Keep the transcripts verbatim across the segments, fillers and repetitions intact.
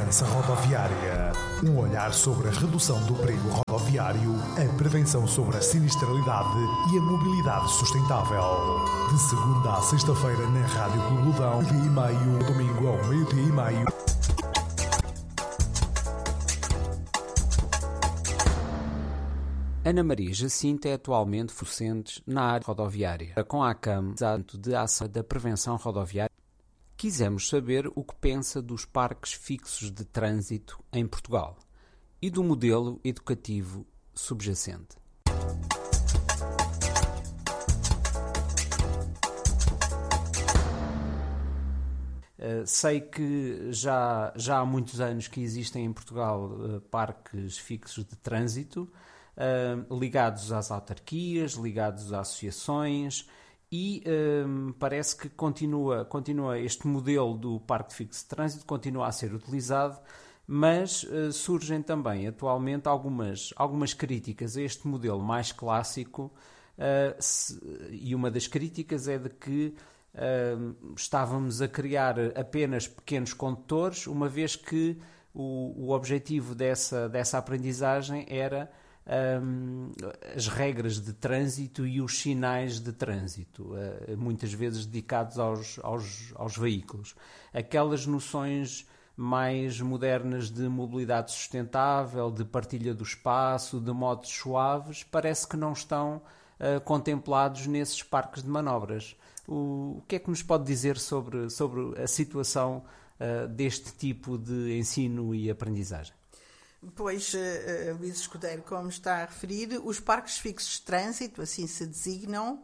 Segurança Rodoviária. Um olhar sobre a redução do perigo rodoviário, a prevenção sobre a sinistralidade e a mobilidade sustentável. De segunda à sexta-feira na Rádio Clube, meio-dia e meio, domingo ao meio-dia e meio. Ana Maria Jacinta é atualmente docente na área rodoviária. Com a ACAM, de ação da prevenção rodoviária, quisemos saber o que pensa dos parques fixos de trânsito em Portugal e do modelo educativo subjacente. Uh, sei que já, já há muitos anos que existem em Portugal uh, parques fixos de trânsito, uh, ligados às autarquias, ligados a associações, e uh, parece que continua, continua este modelo do parque fixo de trânsito continua a ser utilizado, mas uh, surgem também atualmente algumas, algumas críticas a este modelo mais clássico, uh, se, e uma das críticas é de que Uh, estávamos a criar apenas pequenos condutores, uma vez que o, o objetivo dessa, dessa aprendizagem era um, as regras de trânsito e os sinais de trânsito, uh, muitas vezes dedicados aos, aos, aos veículos. Aquelas noções mais modernas de mobilidade sustentável, de partilha do espaço, de modos suaves, parece que não estão uh, contemplados nesses parques de manobras. O, o que é que nos pode dizer sobre, sobre a situação uh, deste tipo de ensino e aprendizagem? Pois, uh, Luís Escudeiro, como está a referir, os parques fixos de trânsito, assim se designam,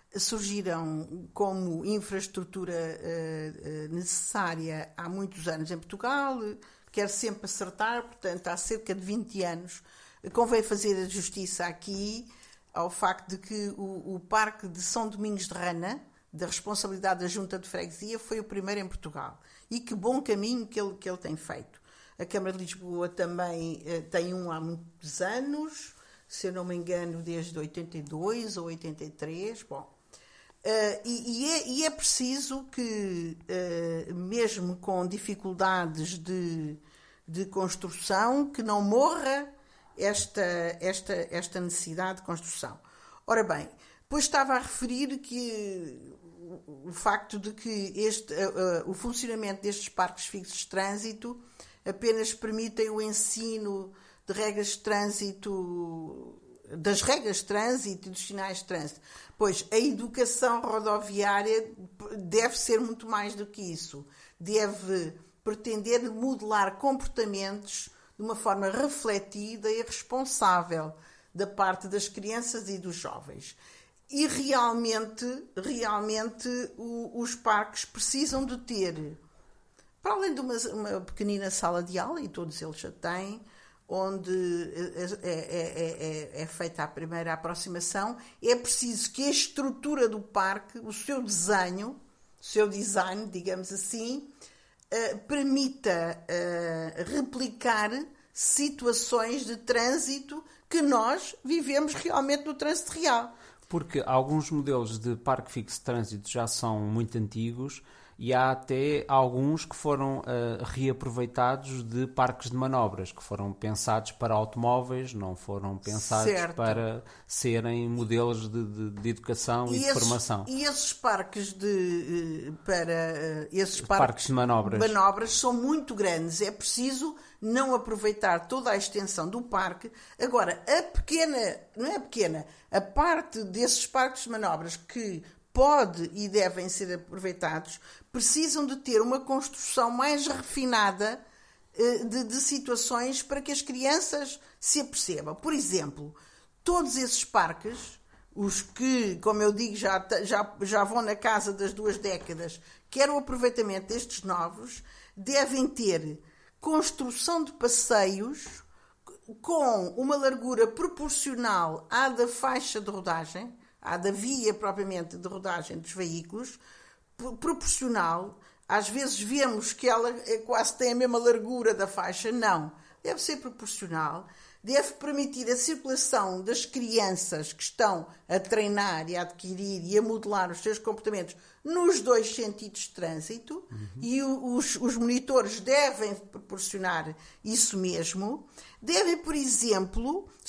surgiram como infraestrutura uh, uh, necessária há muitos anos em Portugal, quer sempre acertar, portanto, há cerca de vinte anos. Convém fazer a justiça aqui ao facto de que o, o Parque de São Domingos de Rana, da responsabilidade da Junta de Freguesia, foi o primeiro em Portugal. E que bom caminho que ele, que ele tem feito. A Câmara de Lisboa também eh, tem um há muitos anos, se eu não me engano, desde oitenta e dois ou oitenta e três. Bom, uh, e, e, é, e é preciso que, uh, mesmo com dificuldades de, de construção, que não morra esta, esta, esta necessidade de construção. Ora bem, pois estava a referir que o facto de que este, uh, uh, o funcionamento destes parques fixos de trânsito apenas permitem o ensino de regras de trânsito, das regras de trânsito e dos sinais de trânsito. Pois a educação rodoviária deve ser muito mais do que isso. Deve pretender modelar comportamentos de uma forma refletida e responsável da parte das crianças e dos jovens. E realmente, realmente o, os parques precisam de ter, para além de uma, uma pequenina sala de aula, e todos eles já têm, onde é, é, é, é feita a primeira aproximação, é preciso que a estrutura do parque, o seu desenho, o seu design, digamos assim, uh, permita uh, replicar situações de trânsito que nós vivemos realmente no trânsito real. Porque alguns modelos de parque fixo de trânsito já são muito antigos e há até alguns que foram uh, reaproveitados de parques de manobras, que foram pensados para automóveis, não foram pensados certo. Para serem modelos de, de, de educação e, e de esses, formação. E esses parques de para esses parques, parques de manobras. manobras são muito grandes. É preciso não aproveitar toda a extensão do parque. Agora, a pequena, não é pequena, a parte desses parques de manobras que pode e devem ser aproveitados, precisam de ter uma construção mais refinada de, de situações para que as crianças se apercebam. Por exemplo, todos esses parques, os que, como eu digo, já, já, já vão na casa das duas décadas, quer o aproveitamento destes novos, devem ter construção de passeios com uma largura proporcional à da faixa de rodagem, à da via propriamente de rodagem dos veículos, proporcional. Às vezes vemos que ela quase tem a mesma largura da faixa. Não, deve ser proporcional. deve permitir a circulação das crianças que estão a treinar e a adquirir e a modelar os seus comportamentos nos dois sentidos de trânsito, uhum. e os, os monitores devem proporcionar isso mesmo. Devem, por exemplo,